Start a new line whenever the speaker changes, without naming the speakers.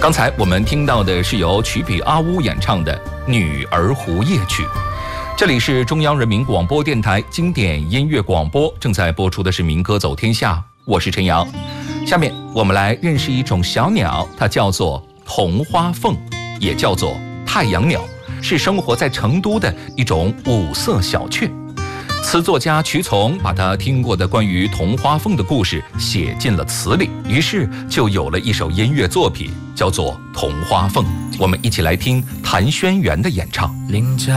刚才我们听到的是由曲笔阿乌演唱的《女儿湖夜曲》。这里是中央人民广播电台经典音乐广播，正在播出的是民歌走天下，我是陈阳。下面我们来认识一种小鸟，它叫做桐花凤，也叫做太阳鸟，是生活在成都的一种五色小雀。词作家瞿从把他听过的关于桐花凤的故事写进了词里，于是就有了一首音乐作品，叫做《桐花凤》。我们一起来听谭轩元的演唱。